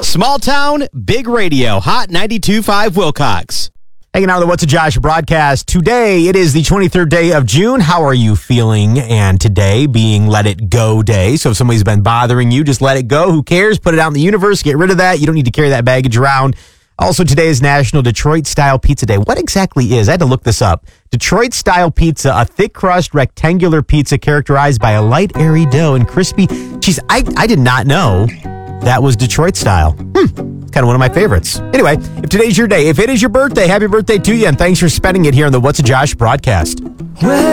Small town, big radio, Hot 92.5 Wilcox. Hanging out on the What's a Josh broadcast. Today, it is the 23rd day of June. How are you feeling? And today being Let It Go Day. So if somebody's been bothering you, just let it go. Who cares? Put it out in the universe. Get rid of that. You don't need to carry that baggage around. Also, today is National Detroit-Style Pizza Day. What exactly is? I had to look this up. Detroit-style pizza, a thick-crust, rectangular pizza characterized by a light, airy dough and crispy cheese. I did not know that was Detroit-style. Kind of one of my favorites. Anyway, if today's your day, if it is your birthday, happy birthday to you, and thanks for spending it here on the What's a Josh broadcast.